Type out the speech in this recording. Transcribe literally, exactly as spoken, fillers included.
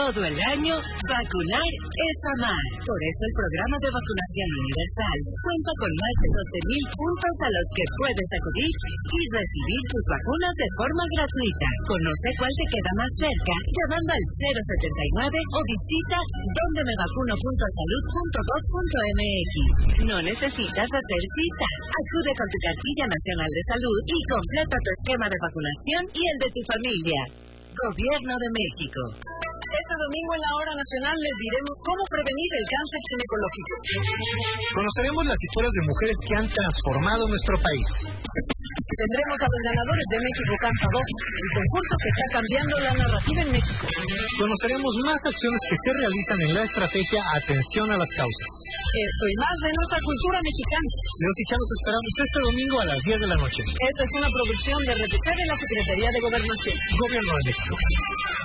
Todo el año, vacunar es amar. Por eso el programa de vacunación universal cuenta con más de doce mil puntos a los que puedes acudir y recibir tus vacunas de forma gratuita. Conoce cuál te queda más cerca llamando al cero setenta y nueve o visita donde me vacuno punto salud punto gov punto mx. No necesitas hacer cita. Acude con tu cartilla nacional de salud y completa tu esquema de vacunación y el de tu familia. Gobierno de México. Este domingo en la Hora Nacional les diremos cómo prevenir el cáncer ginecológico. Conoceremos las historias de mujeres que han transformado nuestro país. Tendremos a los ganadores de México Canta dos, el concurso que está cambiando la narrativa en México. Conoceremos más acciones que se realizan en la estrategia Atención a las Causas. Esto y más de nuestra cultura mexicana. Leos y Chavos esperamos este domingo a las diez de la noche. Esta es una producción de R T C de la Secretaría de Gobernación. Gobierno de México.